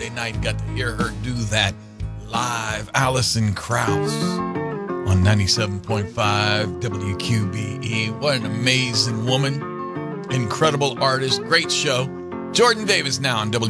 Saturday night. Got to hear her do that live. Alison Krauss on 97.5 WQBE. What an amazing woman. Incredible artist. Great show. Jordan Davis now on WQBE.